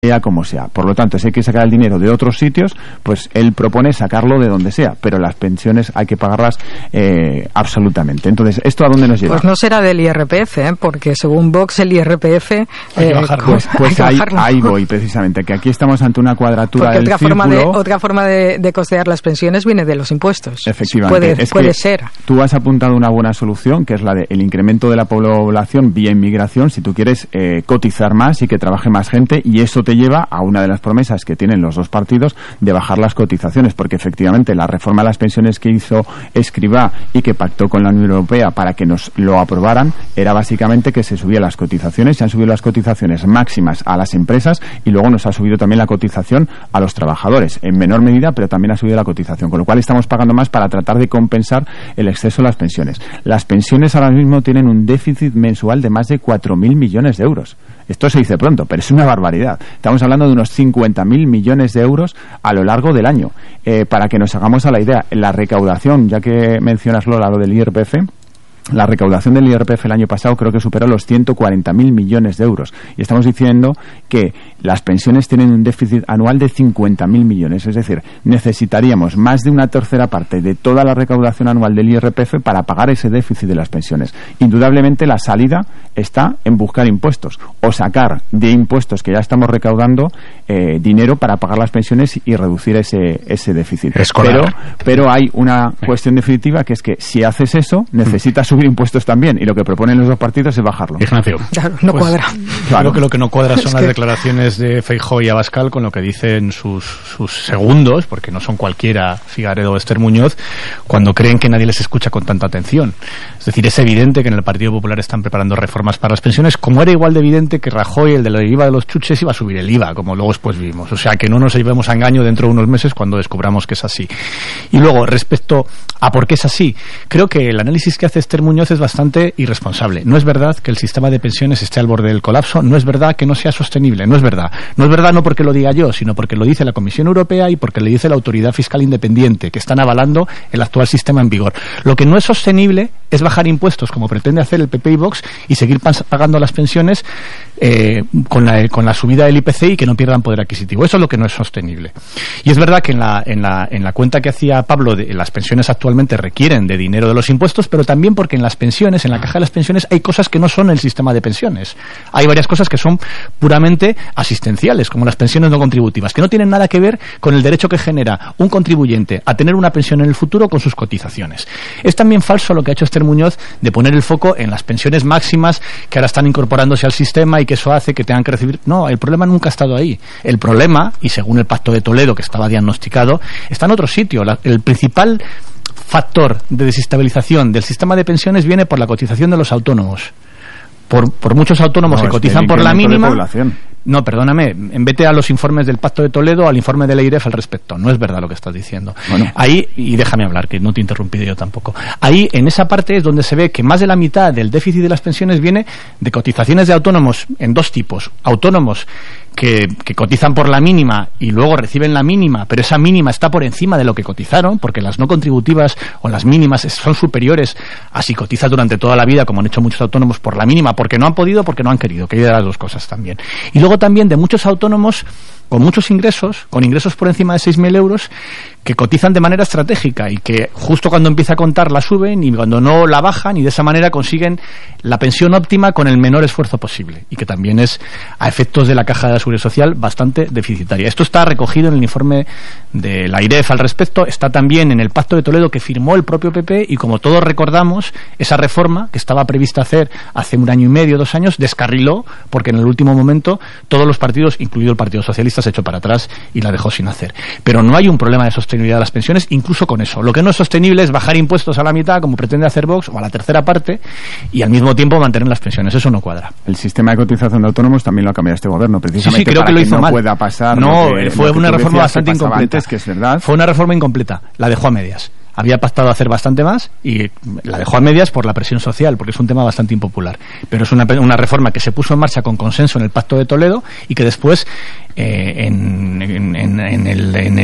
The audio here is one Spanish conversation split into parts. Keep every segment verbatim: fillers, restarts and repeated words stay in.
sea como sea. Por lo tanto, si hay que sacar el dinero de otros sitios, pues él propone sacarlo de donde sea, pero las pensiones hay que pagarlas eh, absolutamente. Entonces, ¿esto a dónde nos lleva? Pues no será del I R P F, ¿eh? Porque según Vox el I R P F... Hay que eh, bajarlo. Pues, pues hay ahí, que bajarlo. ahí voy, precisamente, que aquí estamos ante una cuadratura Porque del otra círculo. forma, de, otra forma de, de costear las pensiones viene de los impuestos. Efectivamente. Puede, es puede que ser. Tú has apuntado una buena solución, que es la del incremento de la población vía inmigración, si tú quieres eh, cotizar más y que trabaje más gente, y eso te lleva a una de las promesas que tienen los dos partidos de bajar las cotizaciones, porque efectivamente la reforma de las pensiones que hizo Escrivá y que pactó con la Unión Europea para que nos lo aprobaran era básicamente que se subían las cotizaciones, se han subido las cotizaciones máximas a las empresas y luego nos ha subido también la cotización a los trabajadores, en menor medida, pero también ha subido la cotización, con lo cual estamos pagando más para tratar de compensar el exceso de las pensiones. Las pensiones ahora mismo tienen un déficit mensual de más de cuatro mil millones de euros. Esto se dice pronto, pero es una barbaridad. Estamos hablando de unos cincuenta mil millones de euros a lo largo del año. Eh, para que nos hagamos a la idea, la recaudación, ya que mencionas, Lola, lo del I R P F, la recaudación del I R P F el año pasado creo que superó los ciento cuarenta mil millones de euros. Y estamos diciendo que las pensiones tienen un déficit anual de cincuenta mil millones. Es decir, necesitaríamos más de una tercera parte de toda la recaudación anual del I R P F para pagar ese déficit de las pensiones. Indudablemente la salida está en buscar impuestos o sacar de impuestos que ya estamos recaudando eh, dinero para pagar las pensiones y reducir ese, ese déficit. Pero, pero hay una cuestión definitiva, que es que si haces eso, necesitas subir impuestos también, y lo que proponen los dos partidos es bajarlo. Ignacio. Claro, no pues, cuadra. Claro. Creo que lo que no cuadra son Es las que... declaraciones de Feijóo y Abascal con lo que dicen sus, sus segundos, porque no son cualquiera, Figaredo o Esther Muñoz, cuando creen que nadie les escucha con tanta atención. Es decir, es evidente que en el Partido Popular están preparando reformas para las pensiones, como era igual de evidente que Rajoy, el de la I V A de los chuches, iba a subir el I V A, como luego después vimos. O sea, que no nos llevemos a engaño dentro de unos meses cuando descubramos que es así. Y luego, respecto a por qué es así, creo que el análisis que hace Esther Muñoz es bastante irresponsable. No es verdad que el sistema de pensiones esté al borde del colapso, no es verdad que no sea sostenible, no es verdad. No es verdad no porque lo diga yo, sino porque lo dice la Comisión Europea y porque le dice la Autoridad Fiscal Independiente, que están avalando el actual sistema en vigor. Lo que no es sostenible es bajar impuestos, como pretende hacer el P P y Vox, y seguir pagando las pensiones eh, con, la, con la subida del I P C y que no pierdan poder adquisitivo. Eso es lo que no es sostenible. Y es verdad que en la, en la, en la cuenta que hacía Pablo, de, las pensiones actualmente requieren de dinero de los impuestos, pero también porque en las pensiones, en la caja de las pensiones, hay cosas que no son el sistema de pensiones. Hay varias cosas que son puramente asistenciales, como las pensiones no contributivas, que no tienen nada que ver con el derecho que genera un contribuyente a tener una pensión en el futuro con sus cotizaciones. Es también falso lo que ha hecho Esther Muñoz de poner el foco en las pensiones máximas que ahora están incorporándose al sistema y que eso hace que tengan que recibir... No, el problema nunca ha estado ahí. El problema, y según el Pacto de Toledo, que estaba diagnosticado, está en otro sitio. La, el principal factor de desestabilización del sistema de pensiones viene por la cotización de los autónomos. Por, por muchos autónomos no, que cotizan por la mínima... De No, perdóname, vete a los informes del Pacto de Toledo, al informe de la I R E F al respecto. No es verdad lo que estás diciendo. Bueno. Ahí, y déjame hablar, que no te he interrumpido yo tampoco. Ahí, en esa parte es donde se ve que más de la mitad del déficit de las pensiones viene de cotizaciones de autónomos en dos tipos. Autónomos que, que cotizan por la mínima y luego reciben la mínima, pero esa mínima está por encima de lo que cotizaron, porque las no contributivas o las mínimas son superiores a si cotizas durante toda la vida, como han hecho muchos autónomos, por la mínima, porque no han podido, porque no han querido, que hay de las dos cosas también. Y luego también de muchos autónomos con muchos ingresos, con ingresos por encima de seis mil euros, que cotizan de manera estratégica y que justo cuando empieza a contar la suben y cuando no la bajan, y de esa manera consiguen la pensión óptima con el menor esfuerzo posible, y que también es, a efectos de la Caja de la Seguridad Social, bastante deficitaria. Esto está recogido en el informe de la I R E F al respecto, está también en el Pacto de Toledo que firmó el propio P P, y como todos recordamos, esa reforma que estaba prevista hacer hace un año y medio, dos años, descarriló, porque en el último momento todos los partidos, incluido el Partido Socialista, se echó para atrás y la dejó sin hacer. Pero no hay un problema de sostenibilidad de las pensiones, incluso con eso. Lo que no es sostenible es bajar impuestos a la mitad, como pretende hacer Vox, o a la tercera parte, y al mismo tiempo mantener las pensiones. Eso no cuadra. El sistema de cotización de autónomos también lo ha cambiado este gobierno, precisamente sí, sí, creo para que, lo que hizo no mal. pueda pasar. No, lo que, fue lo que una tú reforma decías bastante que incompleta. Antes, que es verdad. Fue una reforma incompleta. La dejó a medias. Había pactado hacer bastante más y la dejó a medias por la presión social, porque es un tema bastante impopular. Pero es una, una reforma que se puso en marcha con consenso en el Pacto de Toledo y que después, eh, en, en, en, en, el, en el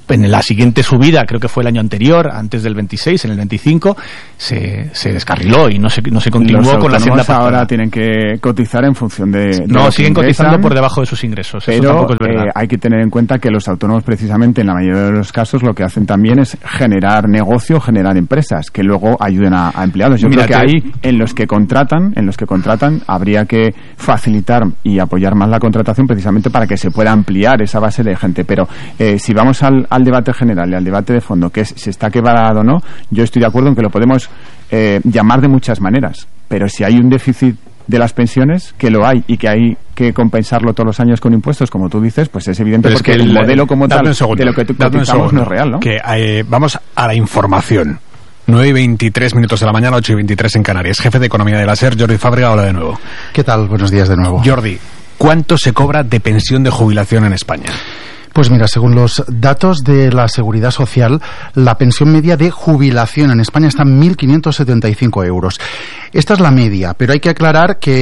en la siguiente subida, creo que fue el año anterior, antes del veintiséis, en el veinticinco, se, se descarriló y no se, no se continuó los con la senda autónomos ahora tienen que cotizar en función de, de no, lo siguen que ingresan, cotizando por debajo de sus ingresos. Eso pero tampoco es verdad. Eh, hay que tener en cuenta que los autónomos, precisamente, en la mayoría de los casos, lo que hacen también es generar negocio, generar empresas que luego ayuden a, a empleados. Yo Mira, creo que te... ahí, en los que contratan, en los que contratan, habría que facilitar y apoyar más la contratación, precisamente para que se pueda ampliar esa base de gente. Pero eh, si vamos al, al debate general y al debate de fondo, que es si está quebrado o no, yo estoy de acuerdo en que lo podemos eh, llamar de muchas maneras, pero si hay un déficit de las pensiones, que lo hay y que hay que compensarlo todos los años con impuestos, como tú dices, pues es evidente, pero porque es que el, el modelo como tal segundo, de lo que cotizamos no es real, ¿no? Que eh, vamos a la información. nueve y veintitrés minutos de la mañana, ocho y veintitrés en Canarias. Jefe de Economía de la SER, Jordi Fábrega, hola de nuevo. ¿Qué tal? Buenos días de nuevo. Jordi, ¿cuánto se cobra de pensión de jubilación en España? Pues mira, según los datos de la Seguridad Social, la pensión media de jubilación en España está en mil quinientos setenta y cinco euros. Esta es la media, pero hay que aclarar que...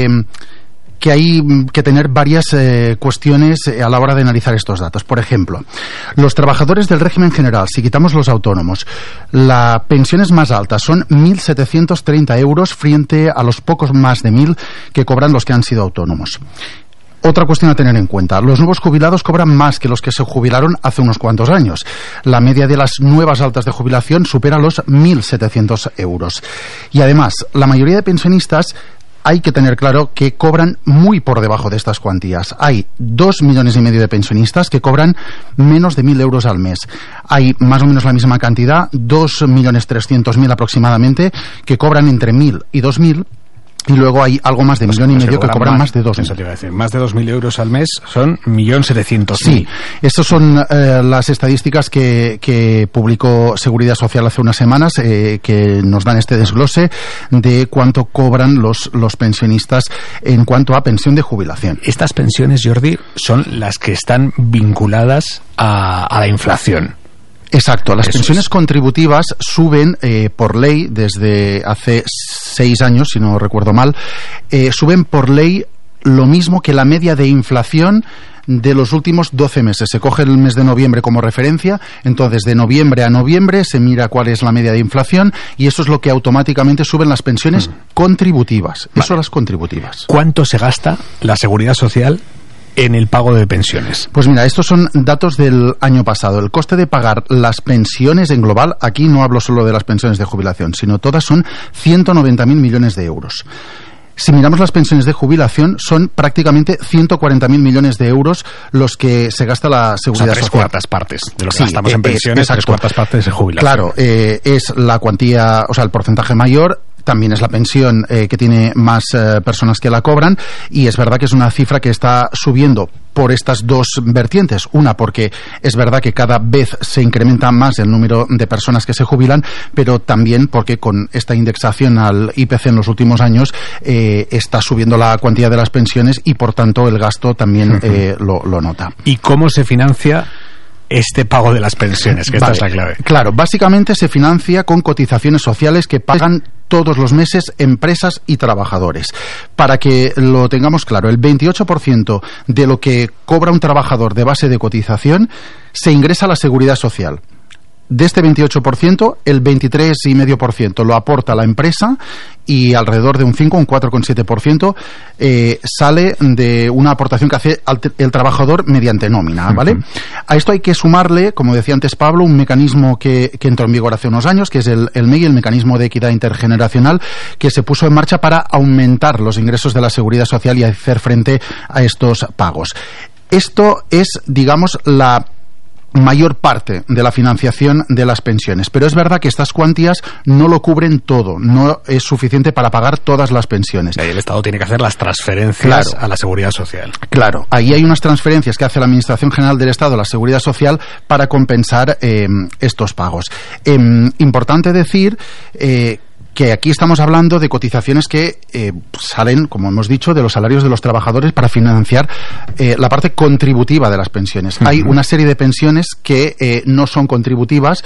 que hay que tener varias eh, cuestiones a la hora de analizar estos datos. Por ejemplo, los trabajadores del régimen general, si quitamos los autónomos, las pensiones más altas son mil setecientos treinta euros frente a los pocos más de mil que cobran los que han sido autónomos. Otra cuestión a tener en cuenta, los nuevos jubilados cobran más que los que se jubilaron hace unos cuantos años. La media de las nuevas altas de jubilación supera los mil setecientos euros. Y además, la mayoría de pensionistas hay que tener claro que cobran muy por debajo de estas cuantías. Hay dos millones y medio de pensionistas que cobran menos de mil euros al mes. Hay más o menos la misma cantidad, dos millones trescientos mil aproximadamente, que cobran entre mil y dos mil. Y luego hay algo más de pues, millón pues y medio que cobran más, más de dos mil. Eso te iba a decir, más de dos mil euros al mes son un millón setecientos mil. Sí, estas son eh, las estadísticas que, que publicó Seguridad Social hace unas semanas, eh, que nos dan este desglose de cuánto cobran los, los pensionistas en cuanto a pensión de jubilación. Estas pensiones, Jordi, son las que están vinculadas a, a la inflación. Exacto, las Eso pensiones es. contributivas suben eh, por ley desde hace seis años, si no recuerdo mal, eh, suben por ley lo mismo que la media de inflación de los últimos doce meses. Se coge el mes de noviembre como referencia, entonces de noviembre a noviembre se mira cuál es la media de inflación y eso es lo que automáticamente suben las pensiones mm. contributivas. Vale. Eso las contributivas. ¿Cuánto se gasta la Seguridad Social en el pago de pensiones? Pues mira, estos son datos del año pasado. El coste de pagar las pensiones en global, aquí no hablo solo de las pensiones de jubilación, sino todas son ciento noventa mil millones de euros. Si miramos las pensiones de jubilación, son prácticamente ciento cuarenta mil millones de euros los que se gasta la Seguridad o sea, tres Social. cuartas partes de lo que sí, gastamos eh, en pensiones, eh, tres cuartas partes de jubilación. Claro, eh, es la cuantía, o sea, el porcentaje mayor. También es la pensión eh, que tiene más eh, personas que la cobran y es verdad que es una cifra que está subiendo por estas dos vertientes. Una, porque es verdad que cada vez se incrementa más el número de personas que se jubilan, pero también porque con esta indexación al I P C en los últimos años eh, está subiendo la cuantía de las pensiones y por tanto el gasto también eh, lo, lo nota. ¿Y cómo se financia este pago de las pensiones? Que vale, esta es la clave. Claro, básicamente se financia con cotizaciones sociales que pagan todos los meses empresas y trabajadores. Para que lo tengamos claro, el veintiocho por ciento de lo que cobra un trabajador de base de cotización se ingresa a la Seguridad Social. De este veintiocho por ciento, el veintitrés coma cinco por ciento lo aporta la empresa y alrededor de un cinco, un cuatro coma siete por ciento eh, sale de una aportación que hace el trabajador mediante nómina, ¿vale? Uh-huh. A esto hay que sumarle, como decía antes Pablo, un mecanismo que, que entró en vigor hace unos años, que es el, el M E I, el Mecanismo de Equidad Intergeneracional, que se puso en marcha para aumentar los ingresos de la Seguridad Social y hacer frente a estos pagos. Esto es, digamos, la mayor parte de la financiación de las pensiones, pero es verdad que estas cuantías no lo cubren todo, no es suficiente para pagar todas las pensiones. El Estado tiene que hacer las transferencias claro. a la Seguridad Social. Claro, ahí hay unas transferencias que hace la Administración General del Estado a la Seguridad Social para compensar eh, estos pagos. Eh, importante decir eh, que aquí estamos hablando de cotizaciones que eh, salen, como hemos dicho, de los salarios de los trabajadores para financiar eh, la parte contributiva de las pensiones. Uh-huh. Hay una serie de pensiones que eh, no son contributivas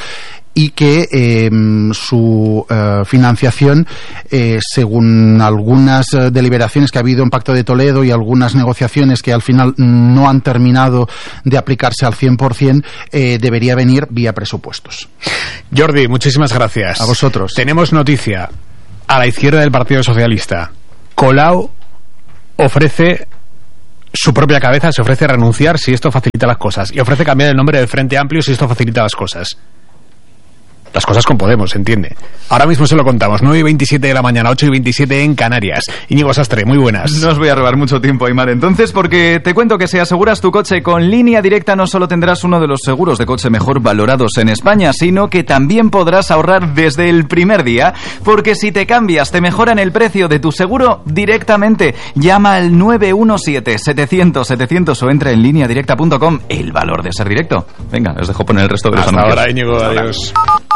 y que eh, su eh, financiación, eh, según algunas eh, deliberaciones que ha habido en Pacto de Toledo y algunas negociaciones que al final no han terminado de aplicarse al cien por ciento, eh, debería venir vía presupuestos. Jordi, muchísimas gracias. A vosotros. Tenemos noticia a la izquierda del Partido Socialista. Colau ofrece su propia cabeza, se ofrece renunciar si esto facilita las cosas, y ofrece cambiar el nombre del Frente Amplio si esto facilita las cosas. Las cosas con Podemos, ¿se entiende? Ahora mismo se lo contamos. nueve y veintisiete de la mañana, ocho y veintisiete en Canarias. Íñigo Sastre, muy buenas. No os voy a robar mucho tiempo, Aymar, entonces, porque te cuento que si aseguras tu coche con Línea Directa no solo tendrás uno de los seguros de coche mejor valorados en España, sino que también podrás ahorrar desde el primer día, porque si te cambias te mejoran el precio de tu seguro directamente. Llama al nueve uno siete, setecientos, setecientos o entra en línea directa punto com. El valor de ser directo. Venga, os dejo poner el resto de los Hasta anuncios. ahora, Íñigo, adiós.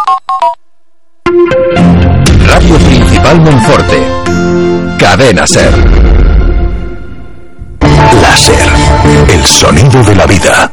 Radio Principal Monforte. Cadena Ser. La Ser. El sonido de la vida.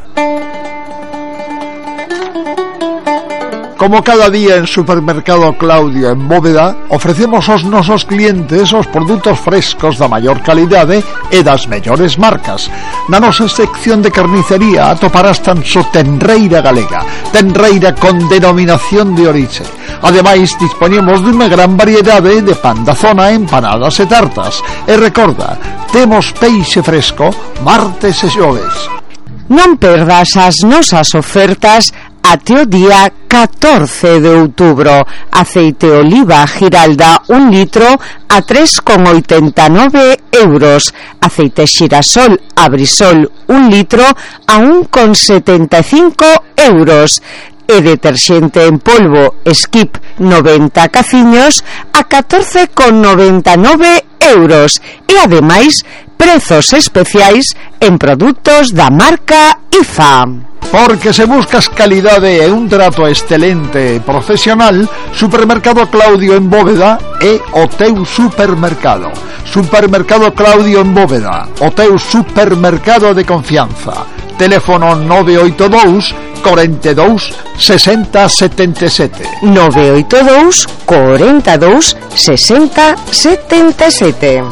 Como cada día en Supermercado Claudio en Bóveda, ofrecemos aos nosos clientes os produtos frescos da maior calidade e das mellores marcas. Na nosa sección de carnicería atoparás tan só tenreira galega, tenreira con denominación de orixe. Ademais, dispoñemos dunha gran variedade de pan da zona, empanadas e tartas. E recorda, temos peixe fresco martes e xoves. Non perdas as nosas ofertas até o día catorce de outubro. Aceite oliva Giralda un litro a tres con oitenta e nove euros. Aceite xirasol Abrisol un litro a un con setenta e cinco euros. E deterxente en polvo Skip noventa caciños a catorce con noventa e nove euros. E ademais prezos especiais en produtos da marca I F A. Porque se buscas calidade e un trato excelente e profesional, Supermercado Claudio en Bóveda é o teu supermercado. Supermercado Claudio en Bóveda, o teu supermercado de confianza. Teléfono nove oito dous, cuarenta y dos, sesenta, setenta y siete. nove oito dous, cuarenta y dos, sesenta, setenta y siete.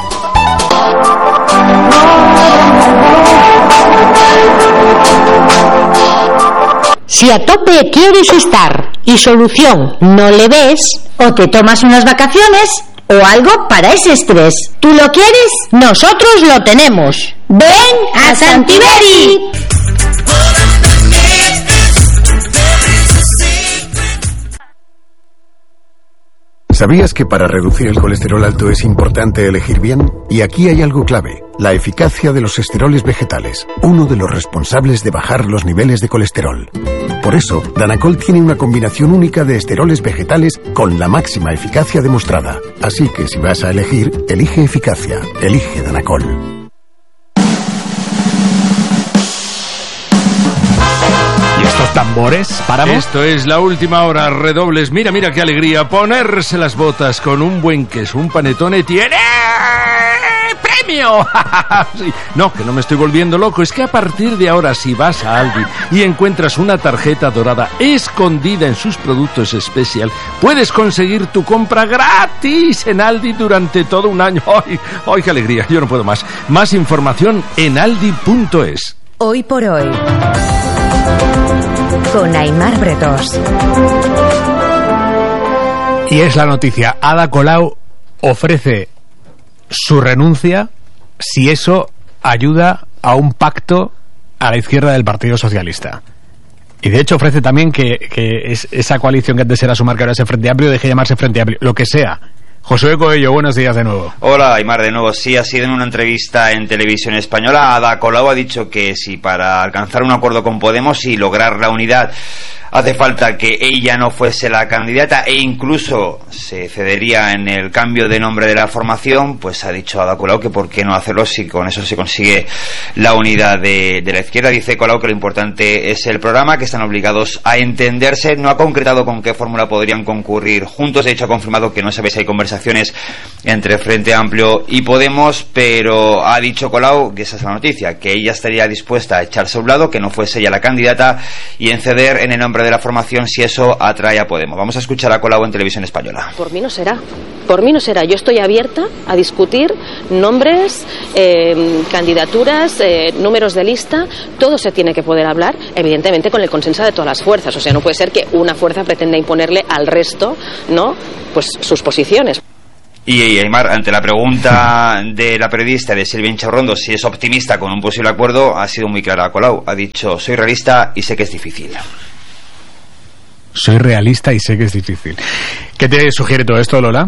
Si a tope quieres estar y solución no le ves, o te tomas unas vacaciones o algo para ese estrés. ¿Tú lo quieres? Nosotros lo tenemos. ¡Ven a Santiberi! ¿Sabías que para reducir el colesterol alto es importante elegir bien? Y aquí hay algo clave, la eficacia de los esteroles vegetales, uno de los responsables de bajar los niveles de colesterol. Por eso, Danacol tiene una combinación única de esteroles vegetales con la máxima eficacia demostrada. Así que si vas a elegir, elige eficacia, elige Danacol. Estos tambores, paramos. Esto es la última hora, redobles. Mira, mira qué alegría. Ponerse las botas con un buen queso, un panetone tiene premio. Sí. No, que no me estoy volviendo loco. Es que a partir de ahora, si vas a Aldi y encuentras una tarjeta dorada escondida en sus productos especial, puedes conseguir tu compra gratis en Aldi durante todo un año. ¡Ay, ay, qué alegría! Yo no puedo más. Más información en aldi punto es. Hoy por hoy, con Aymar Bretos. Y es la noticia. Ada Colau ofrece su renuncia si eso ayuda a un pacto a la izquierda del Partido Socialista. Y de hecho ofrece también que, que es, esa coalición que antes era Sumar, que ahora es el Frente Amplio, deje de llamarse Frente Amplio, lo que sea. Josué Coello, buenos días de nuevo. Hola, Aymar, de nuevo. Sí, ha sido en una entrevista en Televisión Española. Ada Colau ha dicho que si para alcanzar un acuerdo con Podemos y lograr la unidad hace falta que ella no fuese la candidata e incluso se cedería en el cambio de nombre de la formación, pues ha dicho Ada Colau que por qué no hacerlo si con eso se consigue la unidad de, de la izquierda. Dice Colau que lo importante es el programa, que están obligados a entenderse. No ha concretado con qué fórmula podrían concurrir juntos. De hecho, ha confirmado que no sabe si hay conversaciones conversaciones entre Frente Amplio y Podemos, pero ha dicho Colau, que esa es la noticia, que ella estaría dispuesta a echarse a un lado, que no fuese ella la candidata y en ceder en el nombre de la formación si eso atrae a Podemos. Vamos a escuchar a Colau en Televisión Española. Por mí no será, por mí no será. Yo estoy abierta a discutir nombres, eh, candidaturas, eh, números de lista, todo se tiene que poder hablar, evidentemente con el consenso de todas las fuerzas. O sea, no puede ser que una fuerza pretenda imponerle al resto, ¿no?, pues sus posiciones. Y Aymar, ante la pregunta de la periodista de Silvia Incharrondo si es optimista con un posible acuerdo, ha sido muy clara Colau. Ha dicho, soy realista y sé que es difícil. Soy realista y sé que es difícil. ¿Qué te sugiere todo esto, Lola?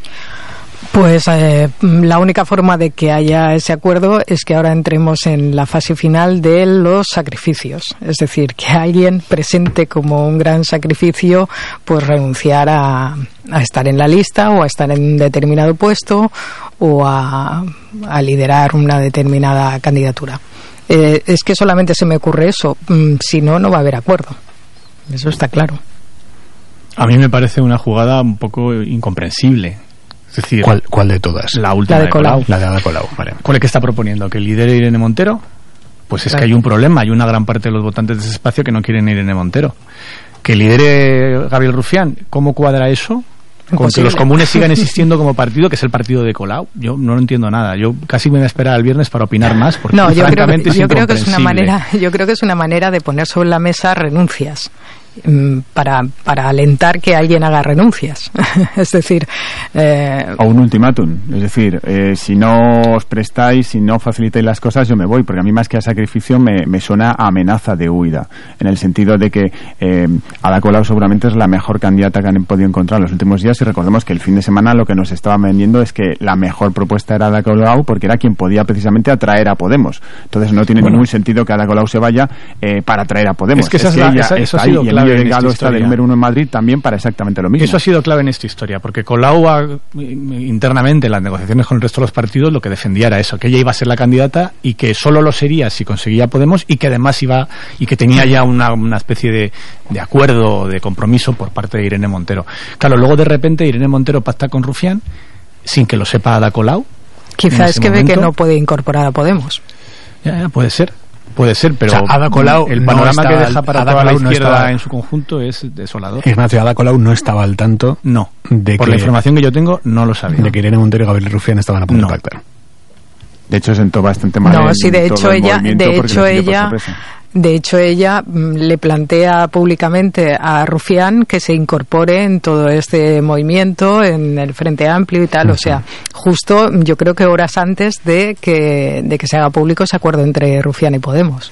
Pues eh, la única forma de que haya ese acuerdo es que ahora entremos en la fase final de los sacrificios. Es decir, que alguien presente como un gran sacrificio pues renunciar a, a estar en la lista o a estar en un determinado puesto o a, a liderar una determinada candidatura. Eh, es que solamente se me ocurre eso. Si no, no va a haber acuerdo. Eso está claro. A mí me parece una jugada un poco incomprensible. Es decir, ¿Cuál, ¿Cuál de todas? La última la de, de Colau. Colau. La de Ada Colau, vale. ¿Cuál es que está proponiendo? ¿Que lidere Irene Montero? Pues es claro. Que hay un problema. Hay una gran parte de los votantes de ese espacio que no quieren Irene Montero. ¿Que lidere Gabriel Rufián? ¿Cómo cuadra eso? Con Imposible. Que los comunes sigan existiendo como partido, que es el partido de Colau. Yo no lo entiendo nada. Yo casi me voy a esperar al viernes para opinar más, porque no, yo creo, francamente que, yo es creo que es una manera, yo creo que es una manera de poner sobre la mesa renuncias. Para, para alentar que alguien haga renuncias. Es decir... Eh... O un ultimátum. Es decir, eh, si no os prestáis, si no facilitáis las cosas, yo me voy. Porque a mí más que a sacrificio me, me suena a amenaza de huida. En el sentido de que eh, Ada Colau seguramente es la mejor candidata que han podido encontrar en los últimos días. Y recordemos que el fin de semana lo que nos estaban vendiendo es que la mejor propuesta era Ada Colau porque era quien podía precisamente atraer a Podemos. Entonces no tiene bueno. ningún sentido que Ada Colau se vaya eh, para atraer a Podemos. Es que esa es, es que la, ella esa, eso ha sido clave. Llegado está del número uno en Madrid también para exactamente lo mismo. Eso ha sido clave en esta historia, porque Colau ha, internamente en las negociaciones con el resto de los partidos lo que defendía era eso, que ella iba a ser la candidata y que solo lo sería si conseguía Podemos y que además iba y que tenía ya una, una especie de, de acuerdo, de compromiso por parte de Irene Montero. Claro, luego de repente Irene Montero pacta con Rufián sin que lo sepa Ada Colau. Quizás es que momento. Ve que no puede incorporar a Podemos. Ya, ya puede ser. Puede ser, pero o sea, Ada Colau el panorama no que deja para Ada toda Colau la izquierda no estaba, en su conjunto es desolador. Ignacio, Ada Colau no estaba al tanto no, de por que, la información que yo tengo no lo sabía. De que Irene Montero y Gabriel Rufián estaban a punto no. de pactar. De hecho sentó bastante mal. No, sí, de hecho ella, de hecho ella De hecho, ella le plantea públicamente a Rufián que se incorpore en todo este movimiento, en el Frente Amplio y tal. O sea, justo yo creo que horas antes de que, de que se haga público ese acuerdo entre Rufián y Podemos.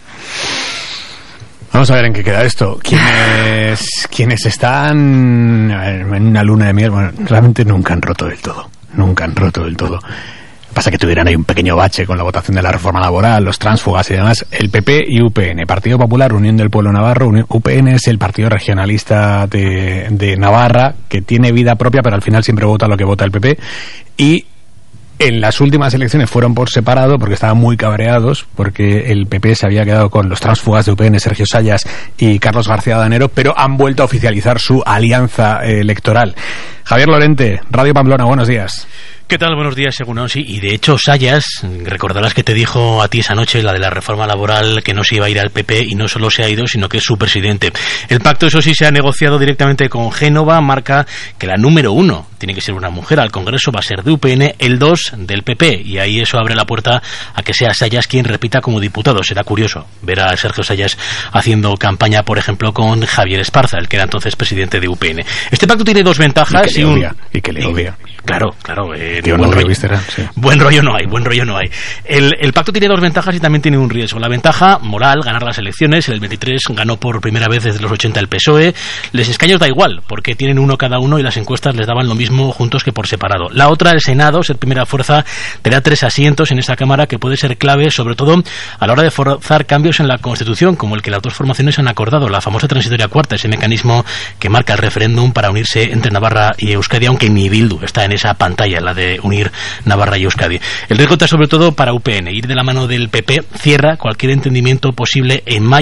Vamos a ver en qué queda esto. Quienes, quienes están en una luna de miel, bueno, realmente nunca han roto del todo. Nunca han roto del todo. Pasa que tuvieran ahí un pequeño bache con la votación de la reforma laboral, los tránsfugas y demás. El P P y U P N, Partido Popular, Unión del Pueblo Navarro. U P N es el partido regionalista de, de Navarra, que tiene vida propia, pero al final siempre vota lo que vota el P P. Y en las últimas elecciones fueron por separado porque estaban muy cabreados, porque el P P se había quedado con los tránsfugas de U P N, Sergio Sayas y Carlos García Danero, pero han vuelto a oficializar su alianza eh, electoral. Javier Lorente, Radio Pamplona, buenos días. ¿Qué tal? Buenos días, según sí. Y de hecho, Sayas, recordarás que te dijo a ti esa noche, la de la reforma laboral, que no se iba a ir al P P, y no solo se ha ido, sino que es su presidente. El pacto, eso sí, se ha negociado directamente con Génova, marca que la número uno tiene que ser una mujer al Congreso, va a ser de U P N, el dos del P P, y ahí eso abre la puerta a que sea Sayas quien repita como diputado. Será curioso ver a Sergio Sayas haciendo campaña, por ejemplo, con Javier Esparza, el que era entonces presidente de U P N. Este pacto tiene dos ventajas. Y que le obvia. Y que le obvia. Claro, claro. Eh, Tío, buen, no rollo, Visceral, sí. buen rollo no hay, buen rollo no hay. El, el pacto tiene dos ventajas y también tiene un riesgo. La ventaja moral, ganar las elecciones. El veintitrés ganó por primera vez desde los ochenta el P S O E. Les escaños da igual, porque tienen uno cada uno y las encuestas les daban lo mismo juntos que por separado. La otra, el Senado, ser primera fuerza, te da tres asientos en esta Cámara que puede ser clave, sobre todo a la hora de forzar cambios en la Constitución, como el que las dos formaciones han acordado, la famosa transitoria cuarta, ese mecanismo que marca el referéndum para unirse entre Navarra y Euskadi, aunque ni Bildu está en esa pantalla, la de unir Navarra y Euskadi. El riesgo está sobre todo para U P N. Ir de la mano del P P cierra cualquier entendimiento posible en mayo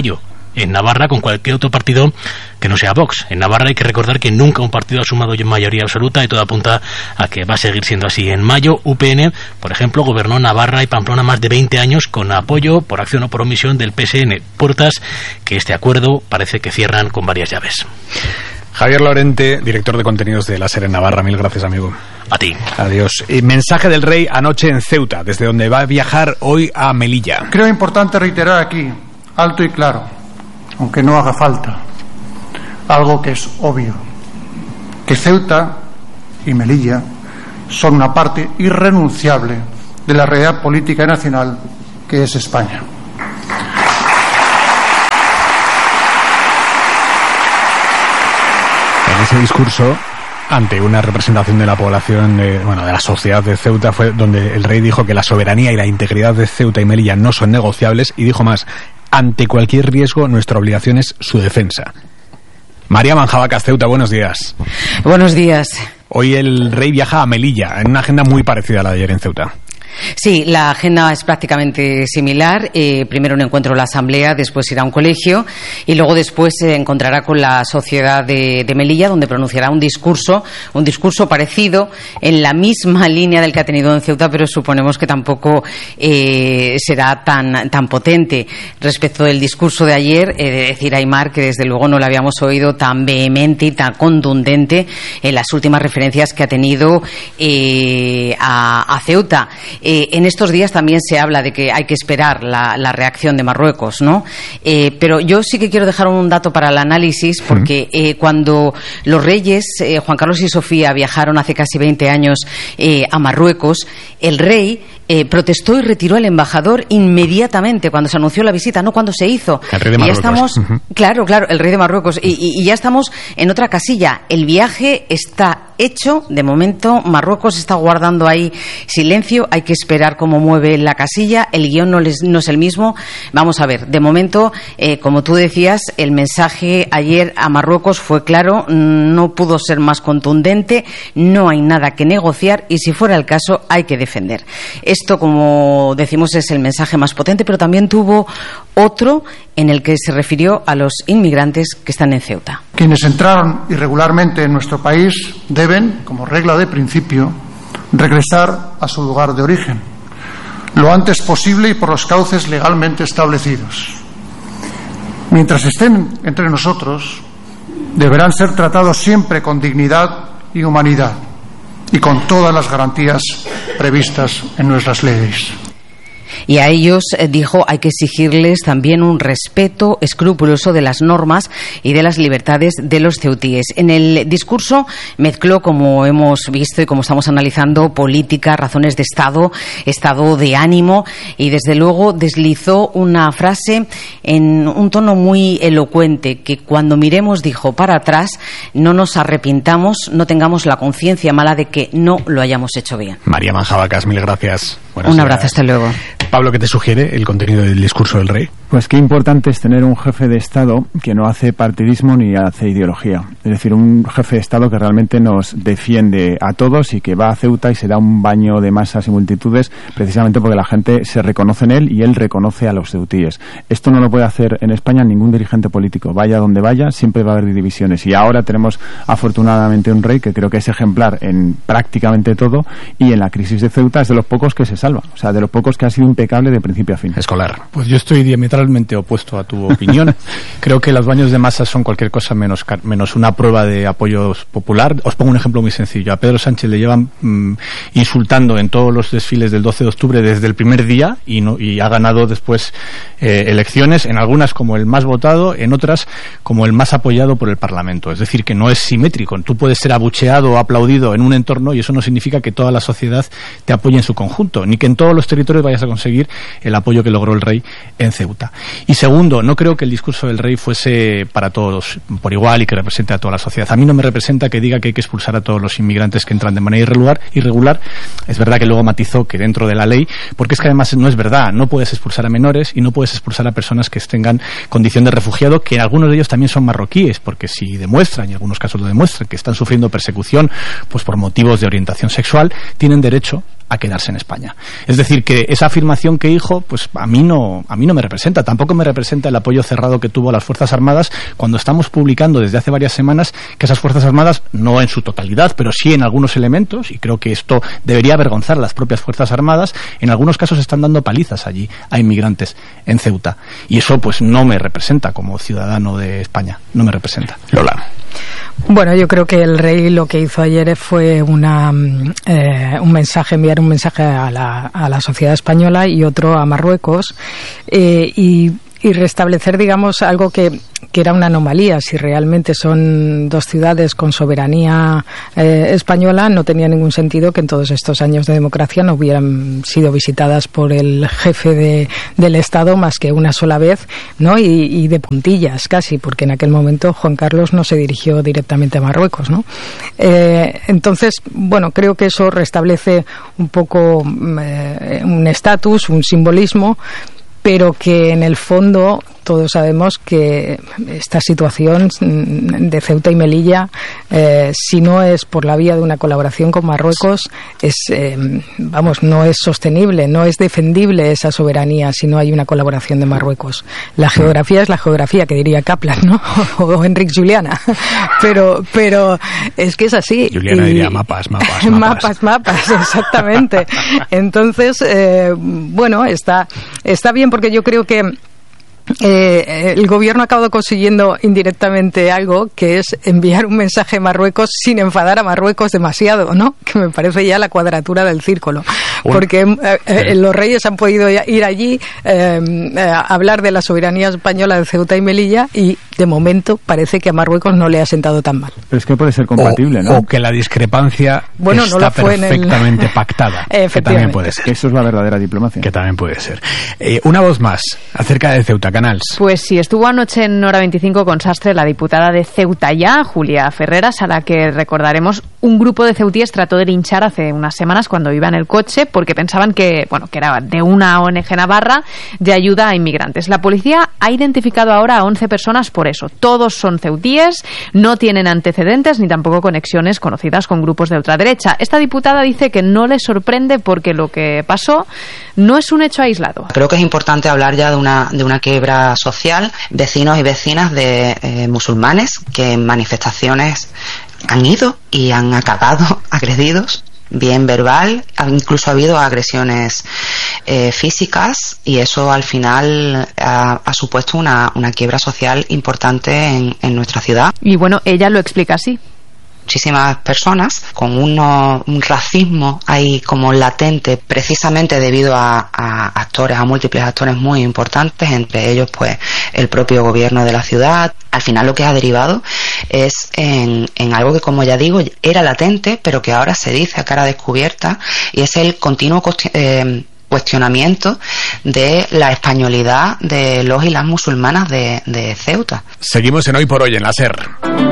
en Navarra con cualquier otro partido que no sea Vox. En Navarra hay que recordar que nunca un partido ha sumado mayoría absoluta y todo apunta a que va a seguir siendo así. En mayo, U P N, por ejemplo, gobernó Navarra y Pamplona más de veinte años con apoyo, por acción o por omisión, del P S N. Puertas que este acuerdo parece que cierran con varias llaves. Javier Lorente, director de contenidos de La Ser en Navarra. Mil gracias, amigo. A ti. Adiós. Y mensaje del rey anoche en Ceuta, desde donde va a viajar hoy a Melilla. Creo importante reiterar aquí, alto y claro, aunque no haga falta, algo que es obvio, que Ceuta y Melilla son una parte irrenunciable de la realidad política nacional que es España. En ese discurso, ante una representación de la población, de, bueno, de la sociedad de Ceuta, fue donde el rey dijo que la soberanía y la integridad de Ceuta y Melilla no son negociables, y dijo más: ante cualquier riesgo, nuestra obligación es su defensa. María Manjabacas, Ceuta, buenos días. Buenos días. Hoy el rey viaja a Melilla, en una agenda muy parecida a la de ayer en Ceuta. Sí, la agenda es prácticamente similar. Eh, primero un encuentro en la Asamblea, después irá a un colegio y luego después se encontrará con la sociedad de, de Melilla, donde pronunciará un discurso, un discurso parecido en la misma línea del que ha tenido en Ceuta, pero suponemos que tampoco eh, será tan, tan potente. Respecto del discurso de ayer, he de decir, Aymar, que desde luego no lo habíamos oído tan vehemente y tan contundente en las últimas referencias que ha tenido eh, a, a Ceuta. Eh, en estos días también se habla de que hay que esperar la, la reacción de Marruecos, ¿no? Eh, pero yo sí que quiero dejar un dato para el análisis, porque eh, cuando los reyes, eh, Juan Carlos y Sofía, viajaron hace casi veinte años eh, a Marruecos, el rey Eh, protestó y retiró al embajador inmediatamente cuando se anunció la visita, no cuando se hizo. El rey de y ya Marruecos. estamos, uh-huh. Claro, claro, el rey de Marruecos. Y, y, y ya estamos en otra casilla. El viaje está hecho. De momento, Marruecos está guardando ahí silencio. Hay que esperar cómo mueve la casilla. El guión no, les, no es el mismo. Vamos a ver. De momento, eh, como tú decías, el mensaje ayer a Marruecos fue claro. No pudo ser más contundente. No hay nada que negociar y, si fuera el caso, hay que defender. Esto, como decimos, es el mensaje más potente, pero también tuvo otro en el que se refirió a los inmigrantes que están en Ceuta. Quienes entraron irregularmente en nuestro país deben, como regla de principio, regresar a su lugar de origen, lo antes posible y por los cauces legalmente establecidos. Mientras estén entre nosotros, deberán ser tratados siempre con dignidad y humanidad, y con todas las garantías previstas en nuestras leyes. Y a ellos, eh, dijo, hay que exigirles también un respeto escrupuloso de las normas y de las libertades de los ceutíes. En el discurso mezcló, como hemos visto y como estamos analizando, política, razones de Estado, estado de ánimo, y desde luego deslizó una frase en un tono muy elocuente, que cuando miremos, dijo, para atrás, no nos arrepintamos, no tengamos la conciencia mala de que no lo hayamos hecho bien. María Manjabacas, mil gracias. Buenas un días. abrazo, hasta luego. Pablo, ¿qué te sugiere el contenido del discurso del rey? Pues qué importante es tener un jefe de Estado que no hace partidismo ni hace ideología. Es decir, un jefe de Estado que realmente nos defiende a todos y que va a Ceuta y se da un baño de masas y multitudes precisamente porque la gente se reconoce en él y él reconoce a los ceutíes. Esto no lo puede hacer en España ningún dirigente político. Vaya donde vaya, siempre va a haber divisiones. Y ahora tenemos afortunadamente un rey que creo que es ejemplar en prácticamente todo, y en la crisis de Ceuta es de los pocos que se salva. O sea, de los pocos que ha sido impecable de principio a fin. Escolar. Pues yo estoy diametralmente opuesto a tu opinión. Creo que los baños de masas son cualquier cosa menos, menos una prueba de apoyo popular. Os pongo un ejemplo muy sencillo. A Pedro Sánchez le llevan mmm, insultando en todos los desfiles del doce de octubre desde el primer día y, no, y ha ganado después eh, elecciones, en algunas como el más votado, en otras como el más apoyado por el Parlamento. Es decir, que no es simétrico. Tú puedes ser abucheado o aplaudido en un entorno y eso no significa que toda la sociedad te apoye en su conjunto, ni que en todos los territorios vayas a conseguir el apoyo que logró el rey en Ceuta. Y segundo, no creo que el discurso del rey fuese para todos por igual y que represente a toda la sociedad. A mí no me representa que diga que hay que expulsar a todos los inmigrantes que entran de manera irregular. irregular. Es verdad que luego matizó que dentro de la ley, porque es que además no es verdad, no puedes expulsar a menores y no puedes expulsar a personas que tengan condición de refugiado, que algunos de ellos también son marroquíes, porque si demuestran, y en algunos casos lo demuestran, que están sufriendo persecución pues por motivos de orientación sexual, tienen derecho a quedarse en España. Es decir, que esa afirmación que dijo, pues a mí no, a mí no me representa. Tampoco me representa el apoyo cerrado que tuvo a las Fuerzas Armadas cuando estamos publicando desde hace varias semanas que esas Fuerzas Armadas, no en su totalidad, pero sí en algunos elementos, y creo que esto debería avergonzar a las propias Fuerzas Armadas, en algunos casos están dando palizas allí a inmigrantes en Ceuta. Y eso pues no me representa como ciudadano de España, no me representa. Lola. Bueno, yo creo que el rey lo que hizo ayer fue una, eh, un mensaje, enviar un mensaje a la, a la sociedad española y otro a Marruecos, eh, y, y restablecer, digamos, algo que, que era una anomalía. Si realmente son dos ciudades con soberanía eh, española, no tenía ningún sentido que en todos estos años de democracia no hubieran sido visitadas por el jefe de, del Estado más que una sola vez, ¿no? Y, y de puntillas casi, porque en aquel momento Juan Carlos no se dirigió directamente a Marruecos, ¿no? Eh, entonces, bueno, creo que eso restablece un poco eh, un estatus, un simbolismo, pero que en el fondo todos sabemos que esta situación de Ceuta y Melilla, eh, si no es por la vía de una colaboración con Marruecos, es, eh, vamos, no es sostenible, no es defendible esa soberanía si no hay una colaboración de Marruecos. La geografía es la geografía, que diría Kaplan, ¿no? O Enric Juliana. Pero, pero es que es así. Juliana y... diría mapas, mapas, mapas. mapas. mapas, exactamente. Entonces, eh, bueno, está, está bien, porque yo creo que Eh, el gobierno ha acabado consiguiendo indirectamente algo, que es enviar un mensaje a Marruecos sin enfadar a Marruecos demasiado, ¿no? Que me parece ya la cuadratura del círculo, porque eh, eh, los reyes han podido ir allí eh, a hablar de la soberanía española de Ceuta y Melilla, y de momento parece que a Marruecos no le ha sentado tan mal. Pero es que puede ser compatible, o, ¿no? O que la discrepancia bueno, está no lo fue perfectamente en el... pactada, que también puede ser. Eso es la verdadera diplomacia. Que también puede ser. Eh, una voz más acerca de Ceuta, Canals. Pues sí, estuvo anoche en Hora veinticinco con Sastre la diputada de Ceuta Ya, Julia Ferreras, a la que recordaremos un grupo de ceutíes trató de linchar hace unas semanas cuando iba en el coche porque pensaban que, bueno, que era de una O N G navarra de ayuda a inmigrantes. La policía ha identificado ahora a once personas por eso. Todos son ceutíes, no tienen antecedentes ni tampoco conexiones conocidas con grupos de ultraderecha. Esta diputada dice que no le sorprende porque lo que pasó no es un hecho aislado. Creo que es importante hablar ya de una, de una quiebra social, vecinos y vecinas de eh, musulmanes que en manifestaciones han ido y han acabado agredidos, bien verbal, incluso ha habido agresiones eh, físicas, y eso al final ha, ha supuesto una, una quiebra social importante en, en nuestra ciudad. Y bueno, ella lo explica así. Muchísimas personas con uno, un racismo ahí como latente, precisamente debido a, a actores, a múltiples actores muy importantes, entre ellos pues el propio gobierno de la ciudad. Al final lo que ha derivado es en, en algo que, como ya digo, era latente, pero que ahora se dice a cara descubierta, y es el continuo eh, cuestionamiento de la españolidad de los y las musulmanas de, de Ceuta. Seguimos en Hoy por Hoy en la SER.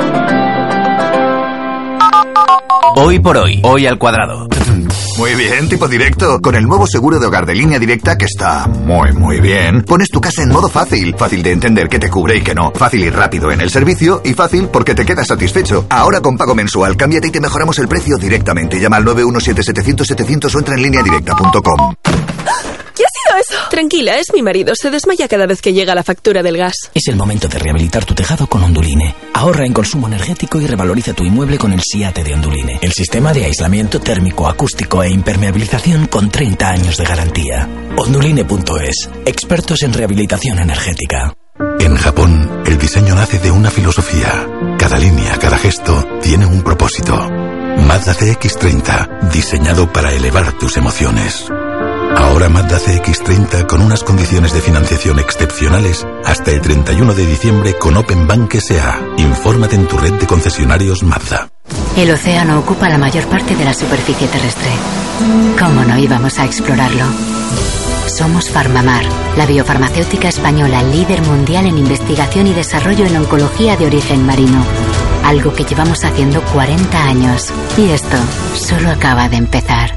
Hoy por hoy, hoy al cuadrado. Muy bien, tipo directo. Con el nuevo seguro de hogar de Línea Directa, que está muy, muy bien, pones tu casa en modo fácil. Fácil de entender qué te cubre y qué no. Fácil y rápido en el servicio, y fácil porque te quedas satisfecho. Ahora con pago mensual, cámbiate y te mejoramos el precio directamente. Llama al nueve uno siete setecientos setecientos o entra en línea directa punto com. ¿Qué ha sido eso? Tranquila, es mi marido. Se desmaya cada vez que llega la factura del gas. Es el momento de rehabilitar tu tejado con Onduline. Ahorra en consumo energético y revaloriza tu inmueble con el SIATE de Onduline. El sistema de aislamiento térmico, acústico e impermeabilización con treinta años de garantía. Onduline punto es. Expertos en rehabilitación energética. En Japón, el diseño nace de una filosofía. Cada línea, cada gesto, tiene un propósito. Mazda C X treinta, diseñado para elevar tus emociones. Ahora Mazda C X treinta con unas condiciones de financiación excepcionales hasta el treinta y uno de diciembre con Open Bank S A. Infórmate en tu red de concesionarios Mazda. El océano ocupa la mayor parte de la superficie terrestre. ¿Cómo no íbamos a explorarlo? Somos Farmamar, la biofarmacéutica española líder mundial en investigación y desarrollo en oncología de origen marino. Algo que llevamos haciendo cuarenta años. Y esto solo acaba de empezar.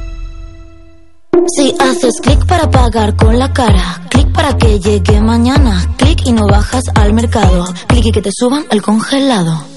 Si haces clic para pagar con la cara, clic para que llegue mañana, clic y no bajas al mercado, clic y que te suban el congelado.